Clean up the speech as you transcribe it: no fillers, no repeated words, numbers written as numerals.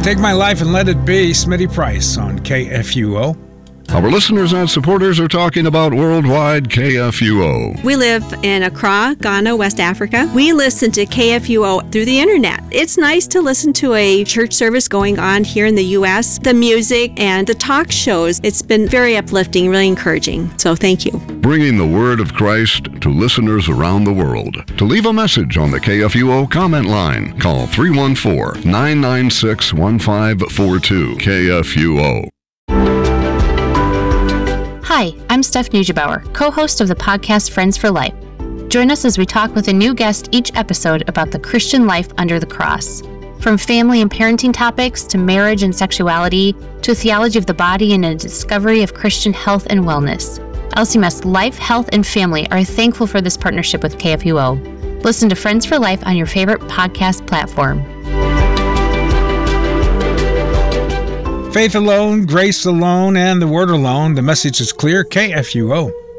Take My Life and Let It Be, Smitty Price on KFUO. Our listeners and supporters are talking about Worldwide KFUO. We live in Accra, Ghana, West Africa. We listen to KFUO through the internet. It's nice to listen to a church service going on here in the U.S. The music and the talk shows, it's been very uplifting, really encouraging. So thank you. Bringing the word of Christ to listeners around the world. To leave a message on the KFUO comment line, call 314-996-1542. KFUO. Hi, I'm Steph Neugebauer, co-host of the podcast Friends for Life. Join us as we talk with a new guest each episode about the Christian life under the cross. From family and parenting topics to marriage and sexuality to theology of the body and a discovery of Christian health and wellness. LCMS Life, Health, and Family are thankful for this partnership with KFUO. Listen to Friends for Life on your favorite podcast platform. Faith alone, grace alone, and the word alone. The message is clear. KFUO.